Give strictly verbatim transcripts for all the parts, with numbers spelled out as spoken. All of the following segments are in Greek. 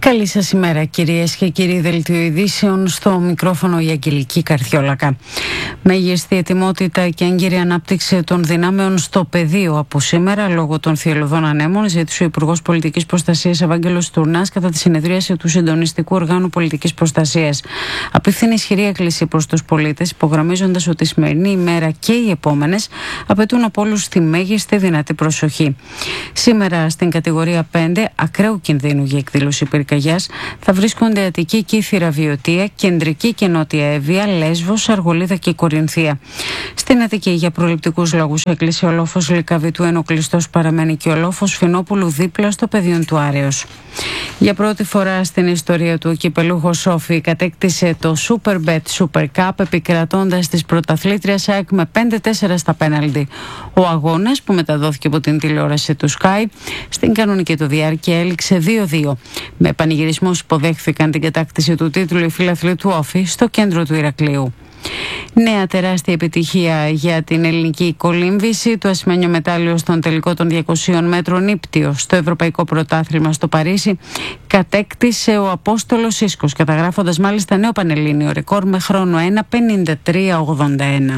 Καλή σας ημέρα κυρίες και κύριοι. Δελτίο ειδήσεων, στο μικρόφωνο η Αγγελική Καρδιόλακα. Μέγιστη ετοιμότητα και έγκυρη ανάπτυξη των δυνάμεων στο πεδίο από σήμερα λόγω των θυελλωδών ανέμων, ζήτησε ο Υπουργός Πολιτικής Προστασίας Ευάγγελος Τουρνάς κατά τη συνεδρίαση του Συντονιστικού Οργάνου Πολιτικής Προστασίας. Απευθύνει ισχυρή έκκληση προς τους πολίτες, υπογραμμίζοντας ότι η σημερινή ημέρα και οι επόμενες απαιτούν από όλους τη μέγιστη δυνατή προσοχή. Σήμερα στην κατηγορία πέντε ακραίου κινδύνου για εκδήλωση πυρκαγιάς θα βρίσκονται Αττική, Κύθυρα, Βιωτία, Κεντρική και Νότια Εύβοια, Λέσβος, Αργολίδα και Κορινθία. Στην Αττική, για προληπτικούς λόγους, έκλεισε ο λόφος Λυκαβητού, ενώ κλειστός παραμένει και ο λόφος Φινόπουλου δίπλα στο πεδίο του Άρεως. Για πρώτη φορά στην ιστορία του, ο κυπελούχος Σόφι κατέκτησε το Superbet Super Cup, επικρατώντας της πρωταθλήτριας ΑΕΚ με πέντε τέσσερα στα πέναλτι. Ο αγώνας, που μεταδόθηκε από την τηλεόραση του Sky, στην κανονική του διάρκεια έληξε δύο δύο. Με πανηγυρισμούς υποδέχθηκαν την κατάκτηση του τίτλου οι φίλαθλοι του Όφη στο κέντρο του Ηρακλείου. Νέα τεράστια επιτυχία για την ελληνική κολύμβηση. Το ασημένιο μετάλλιο στον τελικό των διακοσίων μέτρων ύπτιο στο Ευρωπαϊκό Πρωτάθλημα στο Παρίσι κατέκτησε ο Απόστολος Ίσκος, καταγράφοντας μάλιστα νέο πανελλήνιο ρεκόρ με χρόνο ένα πενήντα τρία ογδόντα ένα.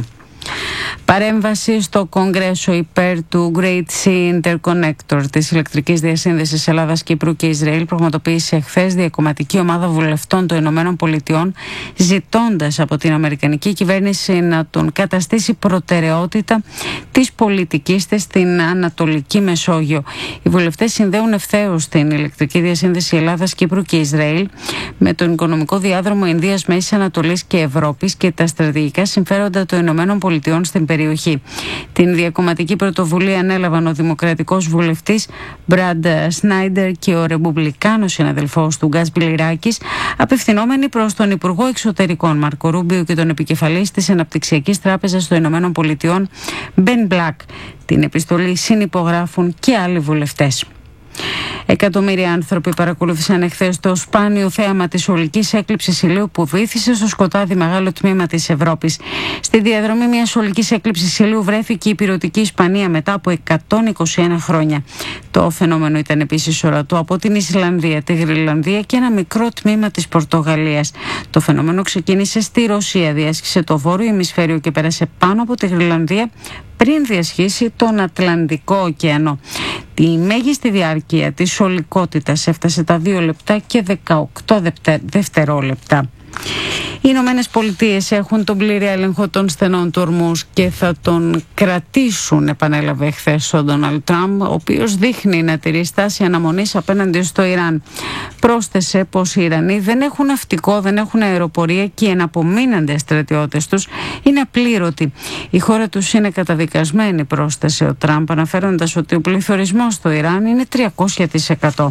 Παρέμβαση στο Κογκρέσο υπέρ του Great Sea Interconnector της ηλεκτρικής διασύνδεσης Ελλάδας, Κύπρου και Ισραήλ πραγματοποίησε χθες διακομματική ομάδα βουλευτών των Ηνωμένων Πολιτειών, ζητώντας από την Αμερικανική κυβέρνηση να τον καταστήσει προτεραιότητα της πολιτικής της στην Ανατολική Μεσόγειο. Οι βουλευτές συνδέουν ευθέως την ηλεκτρική διασύνδεση Ελλάδας, Κύπρου και Ισραήλ με τον οικονομικό διάδρομο Ινδίας, Μέσης Ανατολής και Ευρώπης και τα στρατηγικά συμφέροντα των Ηνωμένων Πολιτειών στην περιοχή. Την διακομματική πρωτοβουλία ανέλαβαν ο δημοκρατικός βουλευτής Μπραντ Σνάιντερ και ο ρεπουμπλικάνος συναδελφός του Γκάς Μπιλιράκης, απευθυνόμενοι προς τον Υπουργό Εξωτερικών Μάρκο Ρούμπιο και τον επικεφαλής της Αναπτυξιακής Τράπεζας των Ηνωμένων Πολιτειών Μπεν Μπλακ. Την επιστολή συνυπογράφουν και άλλοι βουλευτές. Εκατομμύρια άνθρωποι παρακολούθησαν εχθές το σπάνιο θέαμα της ολικής έκλειψης ηλίου που βύθισε στο σκοτάδι μεγάλο τμήμα της Ευρώπης. Στη διαδρομή μιας ολικής έκλειψης ηλίου βρέθηκε η ηπειρωτική Ισπανία μετά από εκατόν είκοσι ένα χρόνια. Το φαινόμενο ήταν επίσης ορατό από την Ισλανδία, τη Γρυλανδία και ένα μικρό τμήμα της Πορτογαλίας. Το φαινόμενο ξεκίνησε στη Ρωσία, διέσχισε το βόρειο ημισφαίριο και πέρασε πάνω από τη Γρυλανδία πριν διασχίσει τον Ατλαντικό ωκεανό. Η μέγιστη διάρκεια της ολικότητας έφτασε τα δύο λεπτά και δεκαοκτώ δευτερόλεπτα. Οι Ηνωμένες Πολιτείες έχουν τον πλήρη έλεγχο των στενών του Ορμούζ και θα τον κρατήσουν, επανέλαβε χθες ο Ντόναλντ Τραμπ, ο οποίος δείχνει να τηρεί στάση αναμονής απέναντι στο Ιράν. Πρόσθεσε πως οι Ιρανοί δεν έχουν ναυτικό, δεν έχουν αεροπορία και οι εναπομείναντες στρατιώτες τους είναι απλήρωτοι. Η χώρα τους είναι καταδικασμένη, πρόσθεσε ο Τραμπ, αναφέροντας ότι ο πληθωρισμός στο Ιράν είναι τριακόσια τοις εκατό.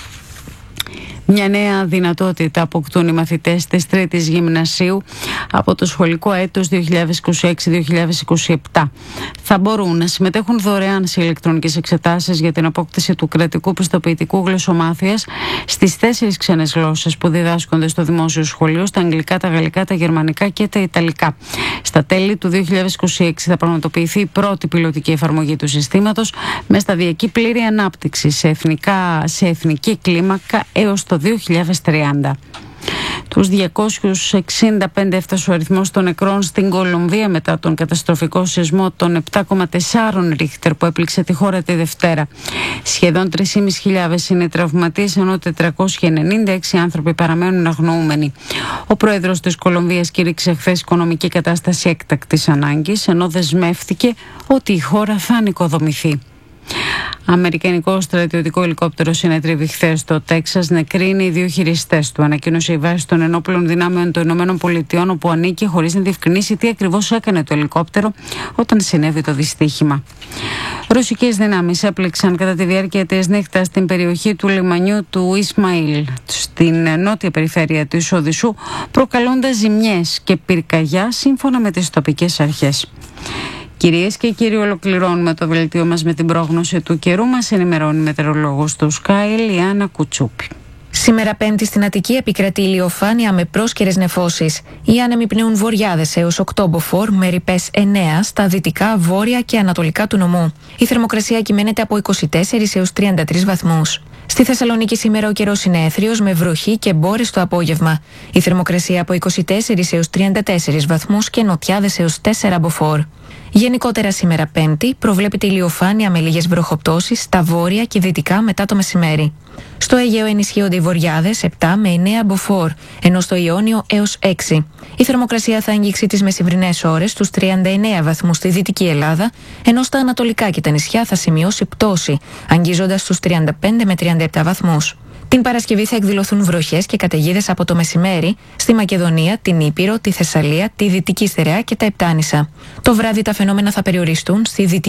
Μια νέα δυνατότητα αποκτούν οι μαθητές της τρίτης γυμνασίου από το σχολικό έτος δύο χιλιάδες είκοσι έξι δύο χιλιάδες είκοσι επτά. Θα μπορούν να συμμετέχουν δωρεάν σε ηλεκτρονικές εξετάσεις για την απόκτηση του κρατικού πιστοποιητικού γλωσσομάθειας στις τέσσερις ξένες γλώσσες που διδάσκονται στο δημόσιο σχολείο, στα αγγλικά, τα γαλλικά, τα γερμανικά και τα ιταλικά. Στα τέλη του δύο χιλιάδες είκοσι έξι θα πραγματοποιηθεί η πρώτη πιλωτική εφαρμογή του συστήματος με σταδιακή πλήρη ανάπτυξη σε, εθνικά, σε εθνική κλίμακα έως το δύο χιλιάδες τριάντα. Τους διακόσιους εξήντα πέντε έφτασε ο αριθμός των νεκρών στην Κολομβία μετά τον καταστροφικό σεισμό των επτά κόμμα τέσσερα Ρίχτερ που έπληξε τη χώρα τη Δευτέρα. Σχεδόν τρεις χιλιάδες πεντακόσιοι είναι τραυματίες, ενώ τετρακόσιοι ενενήντα έξι άνθρωποι παραμένουν αγνοούμενοι. Ο πρόεδρος της Κολομβίας κήρυξε χθες οικονομική κατάσταση έκτακτης ανάγκης, ενώ δεσμεύτηκε ότι η χώρα θα ανοικοδομηθεί. Αμερικανικό στρατιωτικό ελικόπτερο συνετρίβη χθες στο Τέξας, νεκρίνει οι δύο χειριστές του, ανακοίνωσε η βάση των ενόπλων δυνάμεων των Ηνωμένων Πολιτειών, όπου ανήκει, χωρίς να διευκρινίσει τι ακριβώς έκανε το ελικόπτερο όταν συνέβη το δυστύχημα. Ρωσικές δυνάμεις έπληξαν κατά τη διάρκεια της νύχτας στην περιοχή του λιμανιού του Ισμαήλ, στην νότια περιφέρεια της Οδυσσού, προκαλώντας ζημιές και πυρκαγιά σύμφωνα με τις τοπικές αρχές. Κυρίες και κύριοι, ολοκληρώνουμε το δελτίο μας με την πρόγνωση του καιρού. Μας ενημερώνει η μετεωρολόγος του Sky, Λιάννα Κουτσούπη. Σήμερα Πέμπτη στην Αττική επικρατεί ηλιοφάνεια με πρόσκαιρες νεφώσεις. Οι άνεμοι πνέουν βορειάδες έως οκτώ μποφόρ με ρηπές εννέα στα δυτικά, βόρεια και ανατολικά του νομού. Η θερμοκρασία κυμαίνεται από είκοσι τέσσερις έως τριάντα τρεις βαθμούς. Στη Θεσσαλονίκη σήμερα ο καιρός είναι έθριος με βροχή και μπόρες το απόγευμα. Η θερμοκρασία από είκοσι τέσσερις έως τριάντα τέσσερις βαθμούς και νοτιάδες έως τέσσερα μποφόρ. Γενικότερα σήμερα Πέμπτη προβλέπεται ηλιοφάνεια με λίγες βροχοπτώσεις στα βόρεια και δυτικά μετά το μεσημέρι. Στο Αιγαίο ενισχύονται οι βοριάδες επτά με εννέα μποφόρ, ενώ στο Ιόνιο έως έξι. Η θερμοκρασία θα αγγίξει τις μεσημβρινές ώρες στους τριάντα εννέα βαθμούς στη Δυτική Ελλάδα, ενώ στα ανατολικά και τα νησιά θα σημειώσει πτώση, αγγίζοντας στους τριάντα πέντε με τριάντα επτά βαθμούς. Την Παρασκευή θα εκδηλωθούν βροχές και καταιγίδες από το μεσημέρι στη Μακεδονία, την Ήπειρο, τη Θεσσαλία, τη Δυτική Στερεά και τα Επτάνησα. Το βράδυ τα φαινόμενα θα περιοριστούν στη Δυτική